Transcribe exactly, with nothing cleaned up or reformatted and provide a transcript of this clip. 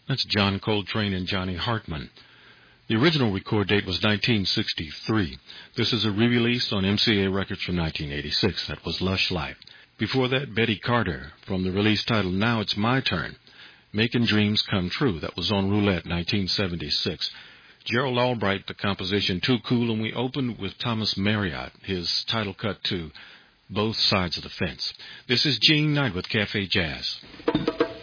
That's John Coltrane and Johnny Hartman. The original record date was nineteen sixty-three. This is a re-release on M C A Records from nineteen eighty-six. That was Lush Life. Before that, Betty Carter from the release titled Now It's My Turn, Making Dreams Come True. That was on Roulette, nineteen seventy-six. Gerald Albright, the composition Too Cool, and we opened with Thomas Marriott, his title cut to Both Sides of the Fence. This is Gene Knight with Cafe Jazz.